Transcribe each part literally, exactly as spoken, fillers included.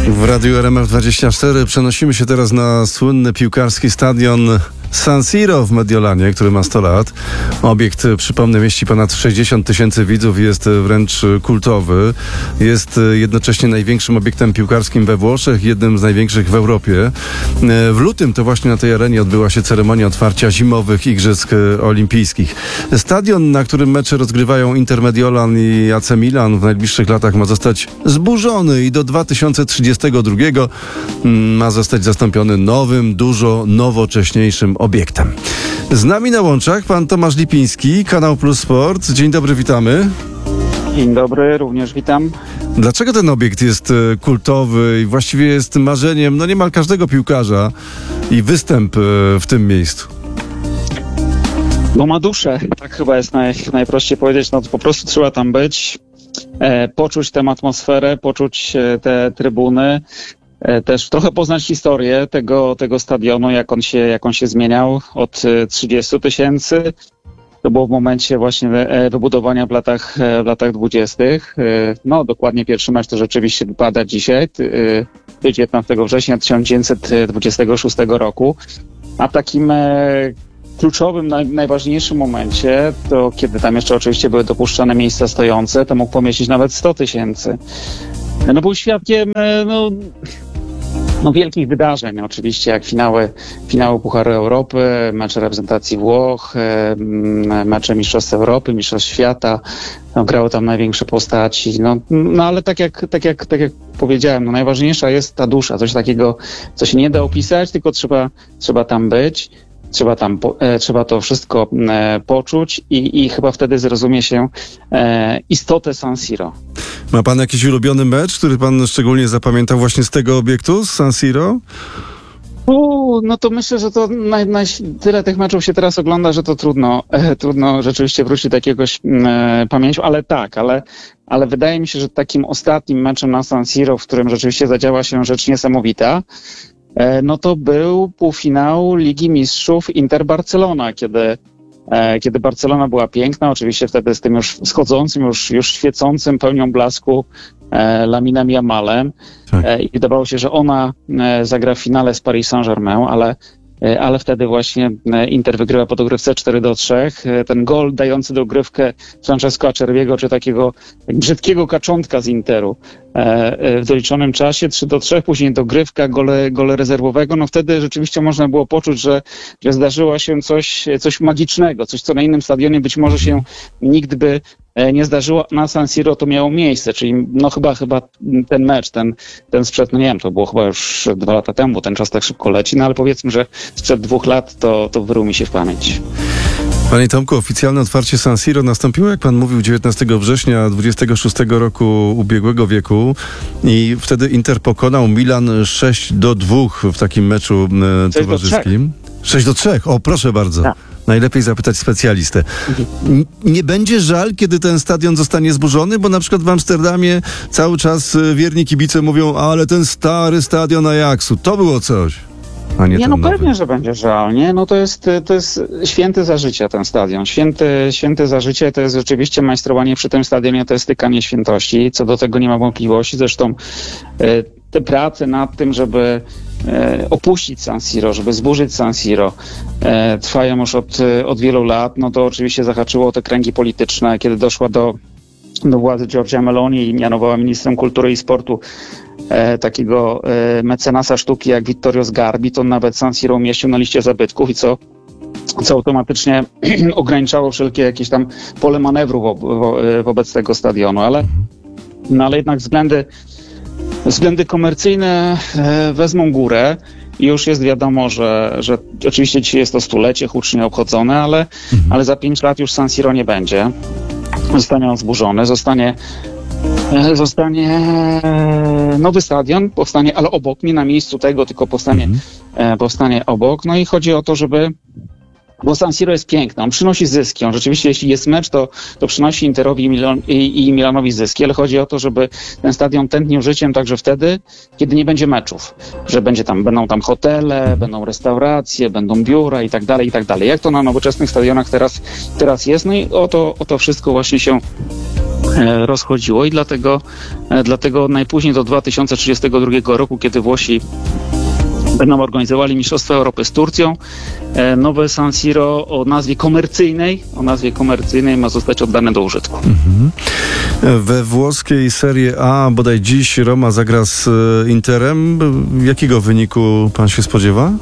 W Radiu R M F dwadzieścia cztery przenosimy się teraz na słynny piłkarski stadion San Siro w Mediolanie, który ma sto lat. Obiekt, przypomnę, mieści ponad sześćdziesiąt tysięcy widzów i jest wręcz kultowy. Jest jednocześnie największym obiektem piłkarskim we Włoszech, jednym z największych w Europie. W lutym to właśnie na tej arenie odbyła się ceremonia otwarcia zimowych Igrzysk Olimpijskich. Stadion, na którym mecze rozgrywają Inter Mediolan i A C Milan, w najbliższych latach ma zostać zburzony i do dwa tysiące trzydziestego drugiego ma zostać zastąpiony nowym, dużo nowocześniejszym obiektem. Z nami na łączach pan Tomasz Lipiński, Kanał Plus Sport. Dzień dobry, witamy. Dzień dobry, również witam. Dlaczego ten obiekt jest kultowy i właściwie jest marzeniem no niemal każdego piłkarza i występ w tym miejscu? Bo ma duszę, tak chyba jest naj, najprościej powiedzieć, no po prostu trzeba tam być, e, poczuć tę atmosferę, poczuć e, te trybuny, e, też trochę poznać historię tego, tego stadionu, jak on się, jak on się zmieniał od trzydziestu tysięcy. To było w momencie właśnie wybudowania w latach, w latach dwudziestych. No dokładnie pierwszy mecz to rzeczywiście wypada dzisiaj, dziewiętnastego września tysiąc dziewięćset dwudziestego szóstego roku. A takim kluczowym, naj, najważniejszym momencie, to kiedy tam jeszcze oczywiście były dopuszczane miejsca stojące, to mógł pomieścić nawet sto tysięcy. No był świadkiem, no... No wielkich wydarzeń, oczywiście, jak finały, finały Pucharu Europy, mecze reprezentacji Włoch, mecze Mistrzostw Europy, Mistrzostw Świata, no, grały tam największe postaci, no, no ale tak jak, tak jak, tak jak powiedziałem, no najważniejsza jest ta dusza, coś takiego, co się nie da opisać, tylko trzeba, trzeba tam być. Trzeba tam, e, trzeba to wszystko e, poczuć i, i chyba wtedy zrozumie się e, istotę San Siro. Ma pan jakiś ulubiony mecz, który pan szczególnie zapamiętał właśnie z tego obiektu, z San Siro? U, no to myślę, że to naj, naj, tyle tych meczów się teraz ogląda, że to trudno, e, trudno rzeczywiście wrócić do jakiegoś e, pamięciu, ale tak, ale, ale wydaje mi się, że takim ostatnim meczem na San Siro, w którym rzeczywiście zadziała się rzecz niesamowita, no to był półfinał Ligi Mistrzów Inter-Barcelona, kiedy, e, kiedy Barcelona była piękna, oczywiście wtedy z tym już schodzącym, już, już świecącym pełnią blasku e, Laminem Yamalem tak. e, i wydawało się, że ona e, zagra w finale z Paris Saint-Germain, ale ale wtedy właśnie Inter wygrywa po dogrywce cztery do trzech. Ten gol dający dogrywkę Francesco Acerbiego, czy takiego brzydkiego kaczątka z Interu w doliczonym czasie, trzy do trzech, później dogrywka, gole, gole rezerwowego. No wtedy rzeczywiście można było poczuć, że, że zdarzyło się coś, coś magicznego, coś, co na innym stadionie być może się nigdy by nie zdarzyło. Na San Siro to miało miejsce, czyli no chyba, chyba ten mecz, ten, ten sprzed, no nie wiem, to było chyba już dwa lata temu, bo ten czas tak szybko leci, no ale powiedzmy, że sprzed dwóch lat to, to wyrył mi się w pamięć. Panie Tomku, oficjalne otwarcie San Siro nastąpiło, jak pan mówił, dziewiętnastego września dwudziestego szóstego roku ubiegłego wieku i wtedy Inter pokonał Milan sześć do dwóch w takim meczu e, towarzyskim. sześć do trzech, o proszę bardzo. Tak. Najlepiej zapytać specjalistę. Nie będzie żal, kiedy ten stadion zostanie zburzony? Bo na przykład w Amsterdamie cały czas wierni kibice mówią, ale ten stary stadion Ajaxu, to było coś. A nie, nie ten no nowy. Pewnie, że będzie żal, nie? No to jest, to jest święty za życia ten stadion. Święty, święty za życie to jest rzeczywiście majstrowanie przy tym stadionie, to jest tykanie świętości. Co do tego nie ma wątpliwości. Zresztą e, te prace nad tym, żeby e, opuścić San Siro, żeby zburzyć San Siro, e, trwają już od, od wielu lat. No to oczywiście zahaczyło o te kręgi polityczne, kiedy doszła do, do władzy Giorgia Meloni i mianowała ministrem kultury i sportu e, takiego e, mecenasa sztuki jak Vittorio Sgarbi, to nawet San Siro umieścił na liście zabytków i co co automatycznie ograniczało wszelkie jakieś tam pole manewru wo, wo, wobec tego stadionu, ale, no, ale jednak względy Względy komercyjne e, wezmą górę i już jest wiadomo, że, że oczywiście dzisiaj jest to stulecie hucznie obchodzone, ale, mhm. ale za pięć lat już San Siro nie będzie. Zostanie on zburzony, zostanie, e, zostanie nowy stadion, powstanie, ale obok, nie na miejscu tego, tylko powstanie, mhm. e, powstanie obok. No i chodzi o to, żeby Bo San Siro jest piękny, on przynosi zyski, on rzeczywiście, jeśli jest mecz, to, to przynosi Interowi i, Milan, i, i Milanowi zyski, ale chodzi o to, żeby ten stadion tętnił życiem także wtedy, kiedy nie będzie meczów, że będzie tam, będą tam hotele, będą restauracje, będą biura i tak dalej, i tak dalej. Jak to na nowoczesnych stadionach teraz, teraz jest, no i o to, o to wszystko właśnie się e, rozchodziło i dlatego, e, dlatego najpóźniej do dwa tysiące trzydziestego drugiego roku, kiedy Włosi będą organizowali Mistrzostwa Europy z Turcją, e, nowe San Siro o nazwie komercyjnej, o nazwie komercyjnej ma zostać oddane do użytku. Mhm. We włoskiej Serie A bodaj dziś Roma zagra z e, Interem. Jakiego wyniku pan się spodziewa?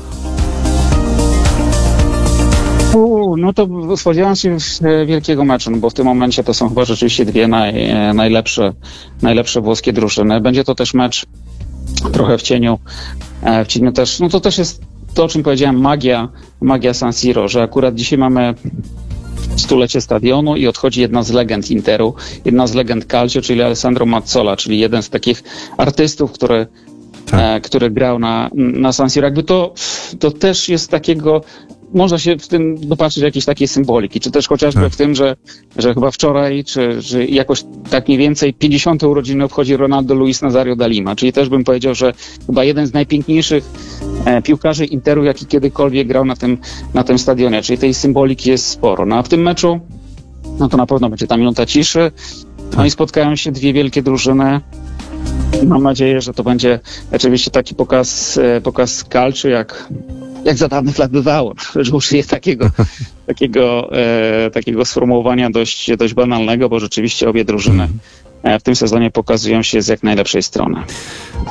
U, no to spodziewam się e, wielkiego meczu, no bo w tym momencie to są chyba rzeczywiście dwie naj, e, najlepsze, najlepsze włoskie drużyny. Będzie to też mecz trochę w cieniu, e, w cieniu też, no to też jest to, o czym powiedziałem, magia, magia San Siro, że akurat dzisiaj mamy stulecie stadionu i odchodzi jedna z legend Interu, jedna z legend Calcio, czyli Alessandro Mazzola, czyli jeden z takich artystów, który, Tak. e, który grał na, na San Siro. Jakby to, to też jest takiego, można się w tym dopatrzyć jakiejś takiej symboliki, czy też chociażby Tak. w tym, że, że chyba wczoraj, czy, czy jakoś tak mniej więcej pięćdziesiąte urodziny obchodzi Ronaldo Luis Nazario da Lima, czyli też bym powiedział, że chyba jeden z najpiękniejszych e, piłkarzy Interu, jaki kiedykolwiek grał na tym, na tym stadionie, czyli tej symboliki jest sporo. No a w tym meczu, no to na pewno będzie ta minuta ciszy, no i spotkają się dwie wielkie drużyny. Mam nadzieję, że to będzie oczywiście taki pokaz, e, pokaz Calcio, jak jak za dawnych lat bywało, że użyję takiego, takiego, e, takiego sformułowania dość, dość banalnego, bo rzeczywiście obie drużyny e, w tym sezonie pokazują się z jak najlepszej strony.